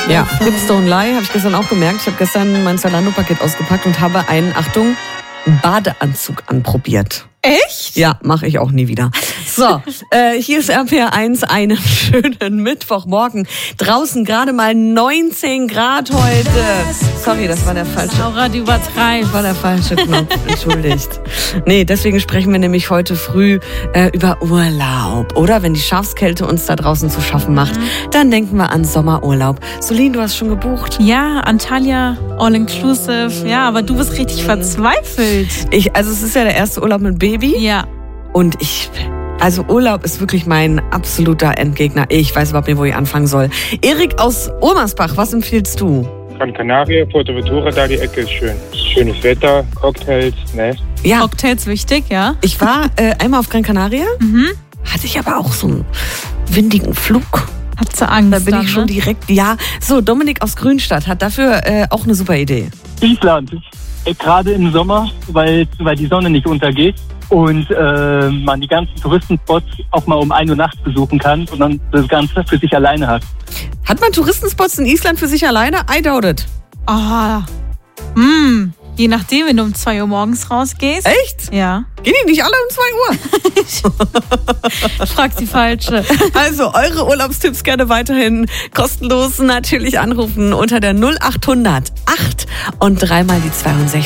Ja, Hips Don't Lie, habe ich gestern auch gemerkt. Ich habe gestern mein Zalando-Paket ausgepackt und habe einen, Achtung, Badeanzug anprobiert. Echt? Ja, mache ich auch nie wieder. So, hier ist RPR1, einen schönen Mittwochmorgen. Draußen gerade mal 19 Grad heute. Sorry, das war der falsche. Laura, du übertreibst. Das war der falsche Knopf, entschuldigt. Nee, deswegen sprechen wir nämlich heute früh über Urlaub. Oder wenn die Schafskälte uns da draußen zu schaffen macht, dann denken wir an Sommerurlaub. Solin, du hast schon gebucht? Ja, Antalya, all inclusive. Ja, aber du bist richtig verzweifelt. Also es ist ja der erste Urlaub mit Baby. Ja. Und also Urlaub ist wirklich mein absoluter Endgegner. Ich weiß überhaupt nicht, wo ich anfangen soll. Erik aus Omersbach, was empfiehlst du? Gran Canaria, Fuerteventura, da die Ecke ist schön. Schönes Wetter, Cocktails, ne? Ja, Cocktails wichtig, ja. ich war einmal auf Gran Canaria, hatte ich aber auch so einen windigen Flug. Hat sie Angst? Da bin dann, ich schon ne? direkt, ja. So, Dominik aus Grünstadt hat dafür auch eine super Idee. Island, gerade im Sommer, weil die Sonne nicht untergeht und man die ganzen Touristenspots auch mal um 1 Uhr nachts besuchen kann und dann das Ganze für sich alleine hat. Hat man Touristenspots in Island für sich alleine? I doubt it. Ah, je nachdem, wenn du um 2 Uhr morgens rausgehst. Echt? Ja. Gehen die nicht alle um 2 Uhr? Frag die Falsche. Also, eure Urlaubstipps gerne weiterhin kostenlos natürlich anrufen unter der 0800 8 und 3 mal die 62.